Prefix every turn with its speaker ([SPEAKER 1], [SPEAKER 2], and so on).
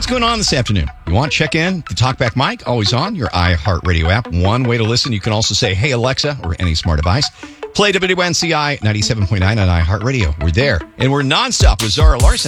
[SPEAKER 1] what's going on this afternoon? You want to check in? The Talkback mic, always on your iHeartRadio app. One way to listen. You can also say, hey, Alexa, or any smart device. Play WNCI 97.9 on iHeartRadio. We're there. And we're nonstop with Zara Larson.